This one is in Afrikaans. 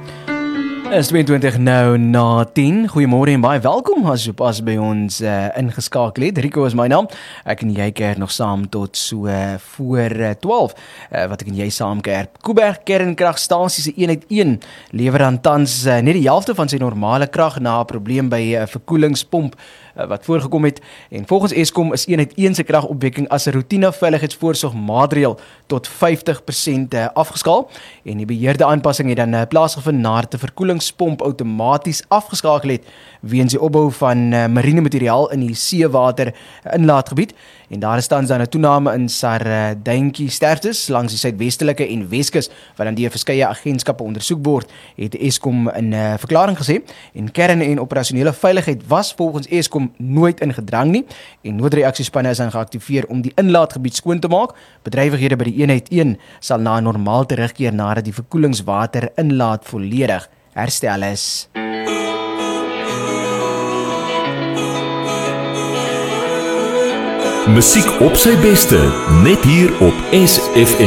Is 22 nou na 10. Goeiemôre en baie welkom as jy pas by ons ingeskakel het. Rico is my naam. Ek en jy keer nog saam tot so voor 12. Wat ek en jy saam keer. Kuiberg kernkragstasie se eenheid 1 lewer aan tans net die helfte van sy normale krag na 'n probleem by 'n verkoelingspomp wat voorgekom het. En volgens Eskom is eenheid 1 se kragopwekking as 'n roetine veiligheidsvoorsogmaatreël tot 50% afgeskaal. En die beheerde aanpassing het dan plaasgevind nadat 'n verkoelingspomp outomaties afgeskakel het weens die opbou van marine materiaal in die seewater inlaatgebied. En daar is tans dan 'n toename in sardientjie sterftes langs die suidwestelike en Weskus wat dan deur verskeie agentskappe ondersoek word, het Eskom in 'n verklaring gesê. En kern- en operasionele veiligheid was volgens Eskom nooit ingedrang nie en noodreaksiespanne is dan geaktiveer om die inlaatgebied skoon te maak. Bedrywighede by die eenheid 1 sal na normaal terugkeer nadat die verkoelingswater inlaat volledig herstel is. Musiek op sy beste, net hier op SFM.